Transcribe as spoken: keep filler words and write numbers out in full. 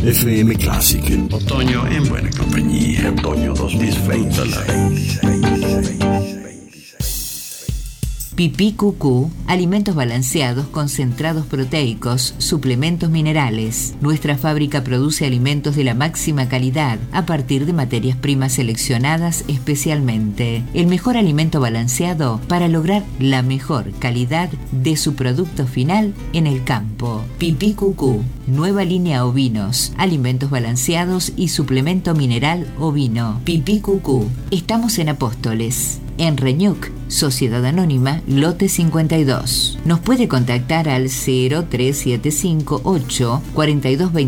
F M Classic. Otoño en buena compañía. Otoño dos mil veintiséis. Pipí Cucú, alimentos balanceados, concentrados proteicos, suplementos minerales. Nuestra fábrica produce alimentos de la máxima calidad a partir de materias primas seleccionadas especialmente. El mejor alimento balanceado para lograr la mejor calidad de su producto final en el campo. Pipí Cucú, nueva línea ovinos, alimentos balanceados y suplemento mineral ovino. Pipí Cucú, estamos en Apóstoles. En Reñuc, Sociedad Anónima, lote cincuenta y dos. Nos puede contactar al cero tres siete cinco ocho cuatro dos dos